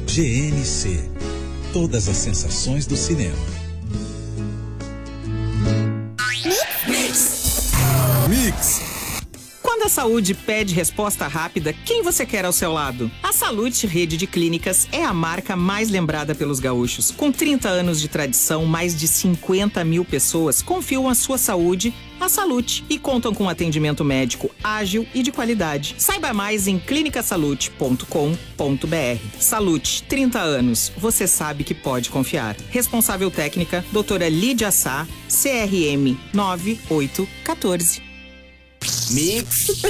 GNC. Todas as sensações do cinema. Mix. Quando a saúde pede resposta rápida, quem você quer ao seu lado? A Salute Rede de Clínicas é a marca mais lembrada pelos gaúchos. Com 30 anos de tradição, mais de 50 mil pessoas confiam a sua saúde à Salute e contam com atendimento médico ágil e de qualidade. Saiba mais em clinicasalute.com.br. Salute, 30 anos. Você sabe que pode confiar. Responsável técnica, doutora Lídia Sá, CRM 9814. Mix.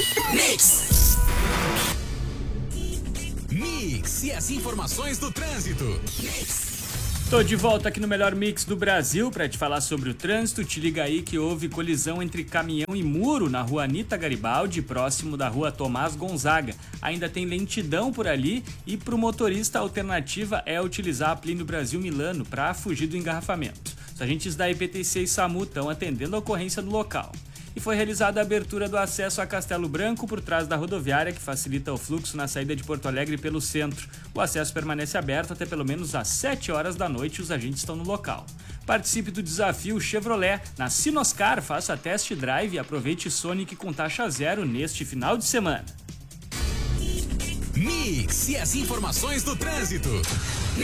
Mix e as informações do trânsito. Tô de volta aqui no melhor mix do Brasil para te falar sobre o trânsito. Te liga aí que houve colisão entre caminhão e muro na rua Anita Garibaldi, próximo da rua Tomás Gonzaga. Ainda tem lentidão por ali e para o motorista a alternativa é utilizar a Plínio Brasil Milano para fugir do engarrafamento. Os agentes da IPTC e SAMU estão atendendo a ocorrência do local. E foi realizada a abertura do acesso a Castelo Branco por trás da rodoviária, que facilita o fluxo na saída de Porto Alegre pelo centro. O acesso permanece aberto até pelo menos às 7 horas da noite e os agentes estão no local. Participe do desafio Chevrolet. Na Sinoscar, faça test drive e aproveite Sonic com taxa zero neste final de semana. Mix e as informações do trânsito.